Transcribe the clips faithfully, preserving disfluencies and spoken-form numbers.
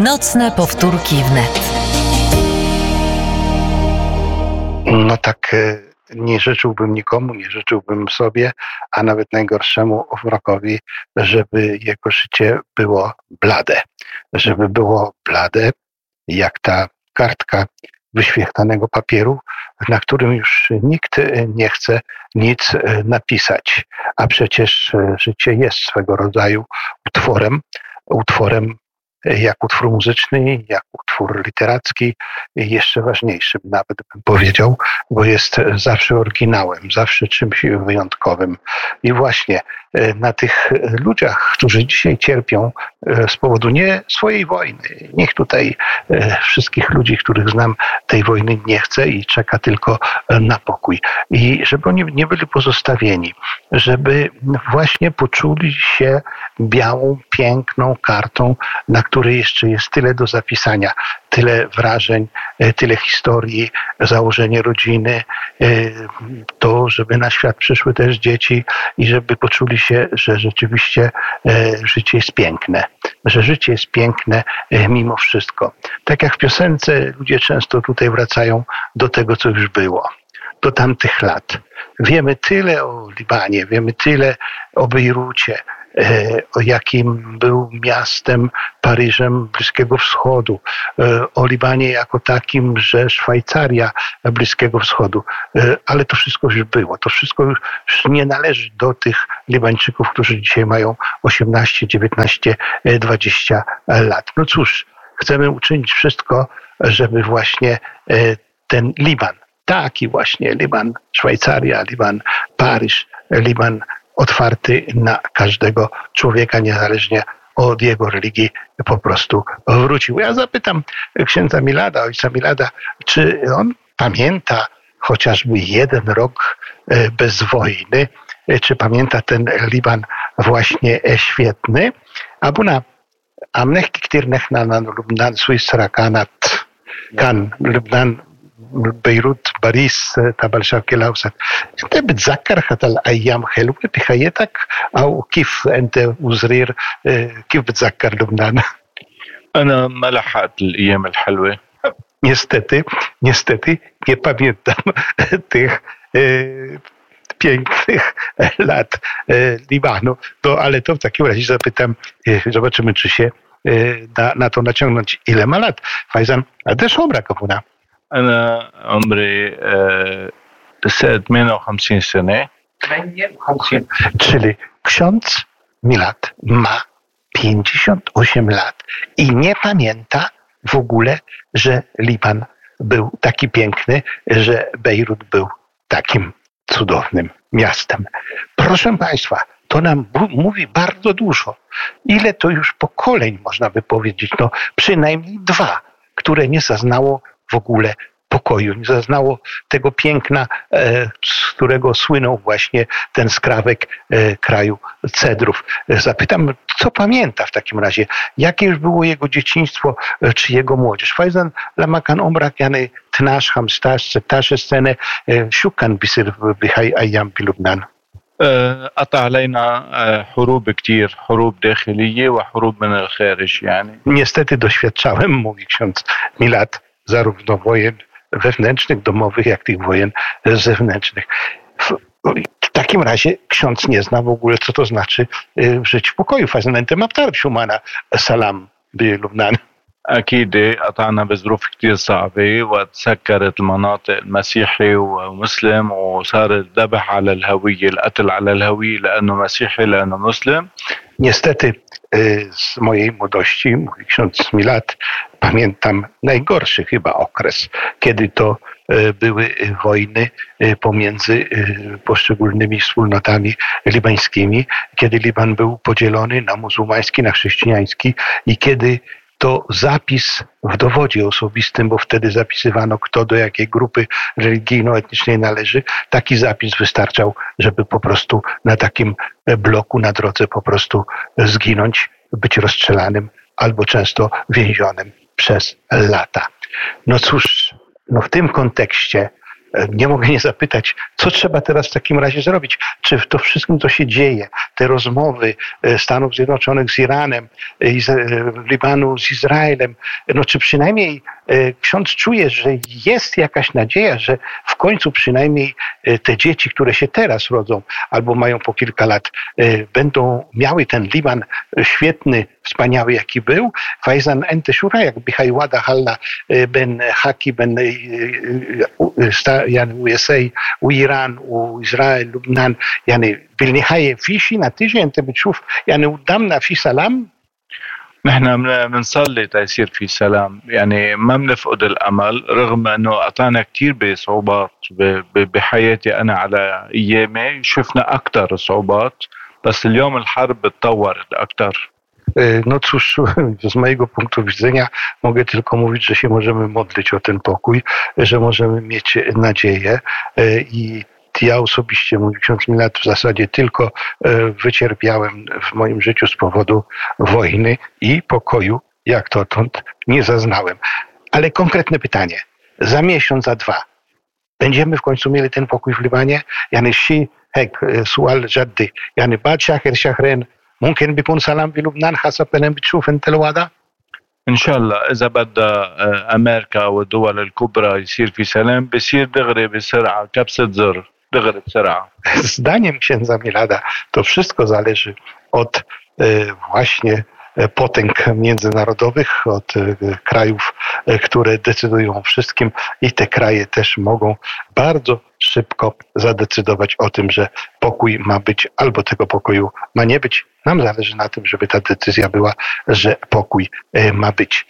Nocne powtórki wnet. No tak nie życzyłbym nikomu, nie życzyłbym sobie, a nawet najgorszemu wrogowi, żeby jego życie było blade. Żeby było blade jak ta kartka wyświechtanego papieru, na którym już nikt nie chce nic napisać. A przecież życie jest swego rodzaju utworem, utworem jak utwór muzyczny, jak utwór literacki, jeszcze ważniejszym nawet bym powiedział, bo jest zawsze oryginałem, zawsze czymś wyjątkowym. I właśnie na tych ludziach, którzy dzisiaj cierpią z powodu nie swojej wojny, niech tutaj wszystkich ludzi, których znam, tej wojny nie chce i czeka tylko na pokój. I żeby oni nie byli pozostawieni, żeby właśnie poczuli się białą, piękną kartą, na której jeszcze jest tyle do zapisania, tyle wrażeń, tyle historii, założenie rodziny, to, żeby na świat przyszły też dzieci i żeby poczuli się, że rzeczywiście życie jest piękne, że życie jest piękne mimo wszystko. Tak jak w piosence ludzie często tutaj wracają do tego, co już było, do tamtych lat. Wiemy tyle o Libanie, wiemy tyle o Bejrucie, o jakim był miastem, Paryżem Bliskiego Wschodu, o Libanie jako takim, że Szwajcaria Bliskiego Wschodu. Ale to wszystko już było. To wszystko już nie należy do tych Libańczyków, którzy dzisiaj mają osiemnaście, dziewiętnaście, dwadzieścia lat. No cóż, chcemy uczynić wszystko, żeby właśnie ten Liban, taki właśnie Liban, Szwajcaria, Liban, Paryż, Liban otwarty na każdego człowieka, niezależnie od jego religii, po prostu wrócił. Ja zapytam księdza Milada, ojca Milada, czy on pamięta chociażby jeden rok bez wojny, czy pamięta ten Liban właśnie świetny? Abuna amnech kiktir nechna na Lubnan Suisra kanat kan Lubnan بيروت باريس تبع الشرق الأوسط. أنت بتذكر حتى الأيام حلوة بحياتك أو كيف أنت وصغير كيف بتذكر لبنان؟ أنا ما لحقت الأيام الحلوة. Niestety, niestety nie pamiętam tych e, pięknych lat e, Libanu. To, ale to w takim razie zapytam, e, zobaczymy, czy się e, da na to naciągnąć. Ile ma lat? Fajzan, a też obra kapuna. أنا عمري ثمانية وخمسين سنة. Czyli ksiądz Milad ma pięćdziesiąt osiem lat i nie pamięta w ogóle, że Liban był taki piękny, że Bejrut był takim cudownym miastem. Proszę Państwa, to nam b- mówi bardzo dużo. Ile to już pokoleń, można by powiedzieć, no przynajmniej dwa, które nie zaznało w ogóle pokoju, nie zaznało tego piękna, e, z którego słynął właśnie ten skrawek e, kraju cedrów. E, zapytam, co pamięta w takim razie? Jakie już było jego dzieciństwo, e, czy jego młodzież? Fajzan lamakan omrak jany tnasz hamstasz, setasze scenę, szukan bisir bihaj ayam bilubnan. قطع علينا حروب كتير حروب داخلية وحروب من الخارج يعني. Niestety doświadczałem, mówi ksiądz Milad, zarówno wojen wewnętrznych, domowych, jak tych wojen zewnętrznych. W, w takim razie ksiądz nie zna w ogóle, co to znaczy żyć w pokoju. Faznentem abtarb shumana salam by Lubnan. أكيد قطعنا بظروف كتير صعبة وتسكرت المناطق المسيحي ومسلم وصار الذبح على الهوية القتل على الهوية لأنه مسيحي لأنه مسلم. Niestety z mojej młodości, mówi ksiądz Milad, pamiętam najgorszy chyba okres, kiedy to były wojny pomiędzy poszczególnymi wspólnotami libańskimi, kiedy Liban był podzielony na muzułmański, na chrześcijański i kiedy to zapis w dowodzie osobistym, bo wtedy zapisywano, kto do jakiej grupy religijno-etnicznej należy, taki zapis wystarczał, żeby po prostu na takim bloku na drodze po prostu zginąć, być rozstrzelanym albo często więzionym przez lata. No cóż, no w tym kontekście nie mogę nie zapytać, co trzeba teraz w takim razie zrobić? Czy w to wszystkim, co się dzieje, te rozmowy Stanów Zjednoczonych z Iranem, Libanu z Izraelem, no czy przynajmniej ksiądz czuje, że jest jakaś nadzieja, że w końcu przynajmniej te dzieci, które się teraz rodzą albo mają po kilka lat, będą miały ten Liban świetny, wspaniały, jaki był. Faizan ente şuraya bihayvada halla ben haki ben yani U S A وإيران وإسرائيل لبنان يعني بالنهاية في شيء نتيجة أنت بتشوف يعني قدامنا في سلام. نحن بنصلي تيصير في سلام، يعني ما بنفقد الامل رغم انه قطعنا كتير بصعوبات بحياتي انا على ايامي، شفنا اكثر صعوبات بس اليوم الحرب اتطورت اكثر. No cóż, z mojego punktu widzenia mogę tylko mówić, że się możemy modlić o ten pokój, że możemy mieć nadzieję i ja osobiście, mój ksiądz Milat, w zasadzie tylko wycierpiałem w moim życiu z powodu wojny i pokoju jak dotąd nie zaznałem. Ale konkretne pytanie, za miesiąc, za dwa, będziemy w końcu mieli ten pokój w Libanie? Yani si hek sual jaddi, yani bad shahir shahrin ممكن بيكون سلام في لبنان حسب ما بتشوف انت الوضع؟ ان شاء الله اذا بدها امريكا والدول الكبرى يصير في سلام بيصير دغري بسرعه كبسه زر دغري بسرعه. Zdaniem księdza Milada to wszystko zależy od właśnie potęg międzynarodowych, od krajów, które decydują o wszystkim i te kraje też mogą bardzo szybko zadecydować o tym, że pokój ma być albo tego pokoju ma nie być. Nam zależy na tym, żeby ta decyzja była, że pokój ma być.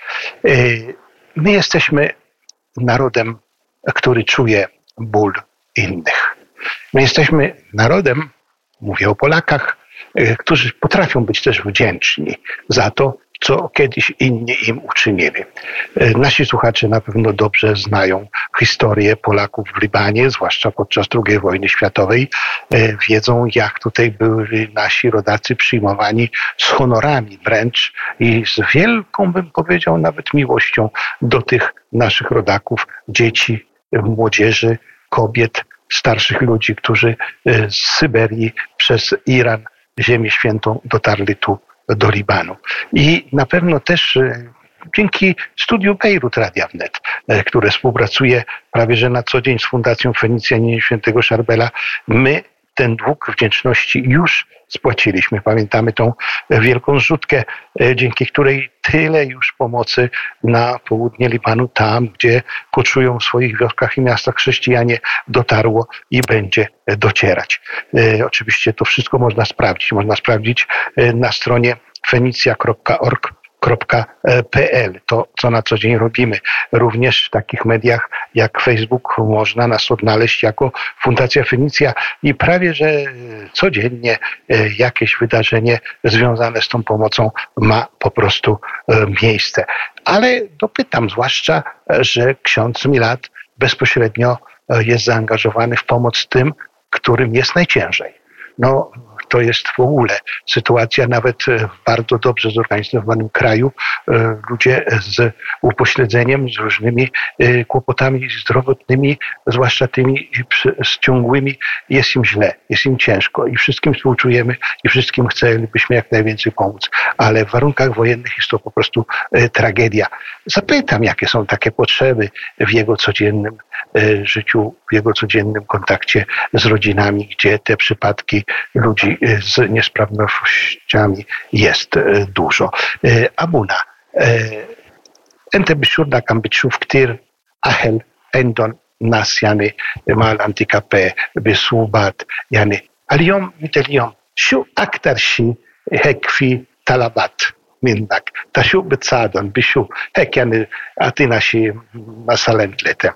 My jesteśmy narodem, który czuje ból innych. My jesteśmy narodem, mówię o Polakach, którzy potrafią być też wdzięczni za to, co kiedyś inni im uczynili. Nasi słuchacze na pewno dobrze znają historię Polaków w Libanie, zwłaszcza podczas drugiej wojny światowej. Wiedzą, jak tutaj byli nasi rodacy przyjmowani z honorami wręcz i z wielką, bym powiedział, nawet miłością do tych naszych rodaków, dzieci, młodzieży, kobiet, starszych ludzi, którzy z Syberii przez Iran, Ziemię Świętą dotarli tu do Libanu. I na pewno też dzięki studiu Bejrut Radia Wnet, które współpracuje prawie że na co dzień z Fundacją Fenicjanina Świętego Szarbela, my ten dług wdzięczności już spłaciliśmy. Pamiętamy tą wielką zrzutkę, dzięki której tyle już pomocy na południe Libanu, tam gdzie koczują w swoich wioskach i miastach chrześcijanie, dotarło i będzie docierać. Oczywiście to wszystko można sprawdzić. Można sprawdzić na stronie fenicja kropka org kropka p l. To, co na co dzień robimy. Również w takich mediach jak Facebook można nas odnaleźć jako Fundacja Fenicja i prawie że codziennie jakieś wydarzenie związane z tą pomocą ma po prostu miejsce. Ale dopytam, zwłaszcza, że ksiądz Milat bezpośrednio jest zaangażowany w pomoc tym, którym jest najciężej. No, to jest w ogóle sytuacja nawet w bardzo dobrze zorganizowanym kraju. Ludzie z upośledzeniem, z różnymi kłopotami zdrowotnymi, zwłaszcza tymi ciągłymi, jest im źle, jest im ciężko i wszystkim współczujemy i wszystkim chcielibyśmy jak najwięcej pomóc. Ale w warunkach wojennych jest to po prostu tragedia. Zapytam, jakie są takie potrzeby w jego codziennym życiu, w jego codziennym kontakcie z rodzinami, gdzie te przypadki ludzi z niesprawnościami jest dużo. Abuna, انت بشورنا كان بتشوف كتير اهل عندهم ناس يعني مع الانتيكابي بصعوبات، يعني اليوم مثل اليوم شو اكثر شيء هيك في طلبات منك؟ شو بتساعدهم بشو هيك؟ يعني اعطينا شيء مثلا ثلاثه.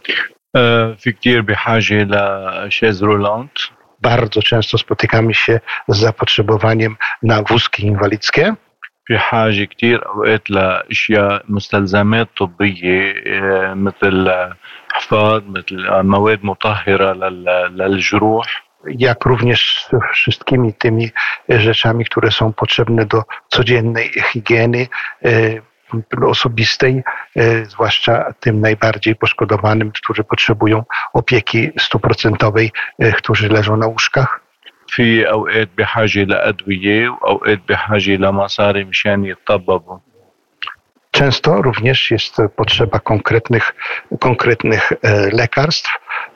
في كتير بحاجه لشيز رولانت. Bardzo często spotykamy się z zapotrzebowaniem na wózki inwalidzkie. في حاجة كتير أوقات لأشياء مستلزمات طبية مثل حفاض، مثل مواد مطهرة للجروح. Jak również wszystkimi tymi rzeczami, które są potrzebne do codziennej higieny, osobistej, zwłaszcza tym najbardziej poszkodowanym, którzy potrzebują opieki stuprocentowej, którzy leżą na łóżkach? في أوقات بحاجة لأدوية وأوقات بحاجة لمصاري مشان يتطببوا. Często również jest potrzeba konkretnych, konkretnych lekarstw,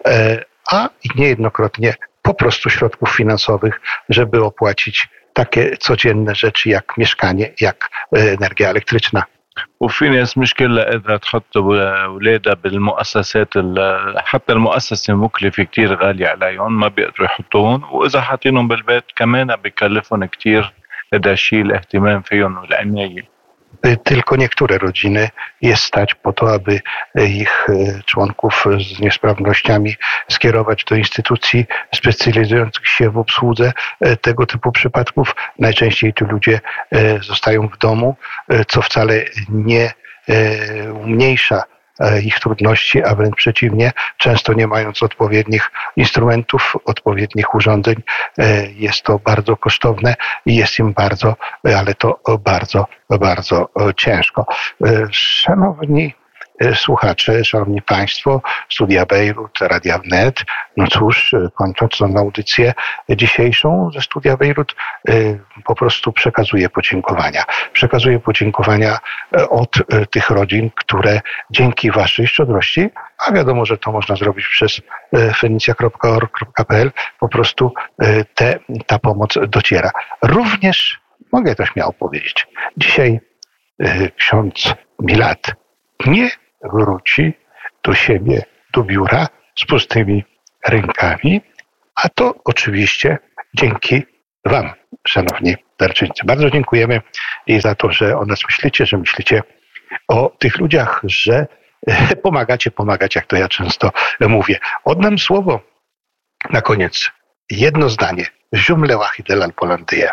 a niejednokrotnie po prostu środków finansowych, żeby opłacić takie codzienne rzeczy jak mieszkanie, jak energia elektryczna. وفي ناس مش كلها قادرة تحط أولادها بالمؤسسات حتى المؤسسة مكلفة كتير غالية عليهم ما بيقدروا يحطوهم وإذا حاطينهم بالبيت كمان بيكلفهم كتير هذا الشيء الاهتمام فيهم والعناية. Tylko niektóre rodziny jest stać po to, aby ich członków z niesprawnościami skierować do instytucji specjalizujących się w obsłudze tego typu przypadków. Najczęściej ci ludzie zostają w domu, co wcale nie umniejsza ich trudności, a wręcz przeciwnie, często nie mając odpowiednich instrumentów, odpowiednich urządzeń, jest to bardzo kosztowne i jest im bardzo, ale to bardzo, bardzo ciężko. Szanowni słuchacze, szanowni państwo, Studia Bejrut, Radia Wnet, no cóż, kończąc tą audycję dzisiejszą ze Studia Bejrut, po prostu przekazuję podziękowania. Przekazuję podziękowania od tych rodzin, które dzięki waszej szczodrości, a wiadomo, że to można zrobić przez fenicja kropka org kropka pe el, po prostu te, ta pomoc dociera. Również, mogę to śmiało powiedzieć, dzisiaj ksiądz Milad nie wróci do siebie, do biura z pustymi rękami, a to oczywiście dzięki wam, szanowni darczyńcy. Bardzo dziękujemy i za to, że o nas myślicie, że myślicie o tych ludziach, że pomagacie, pomagać, jak to ja często mówię. Oddam słowo na koniec. Jedno zdanie. Jumle wahide al-Polandyja.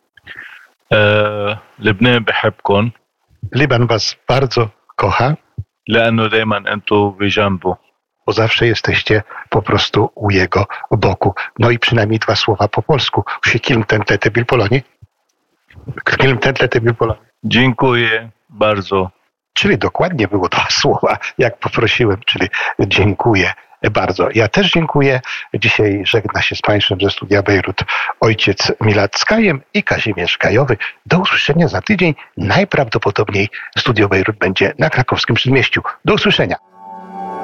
لبنان بحبكم. Liban was bardzo kocha. لأنه دايما أنتوا بجنبه. Bo zawsze jesteście po prostu u jego boku. No i przynajmniej dwa słowa po polsku. Kilm ten tlete bil Polonii. Kilm ten tlete bil Polonii. Dziękuję bardzo. Czyli dokładnie było dwa słowa, jak poprosiłem, czyli dziękuję bardzo. Ja też dziękuję. Dzisiaj żegna się z państwem ze Studia Bejrut ojciec Milad Skajem i Kazimierz Gajowy. Do usłyszenia za tydzień. Najprawdopodobniej Studio Bejrut będzie na Krakowskim Przedmieściu. Do usłyszenia.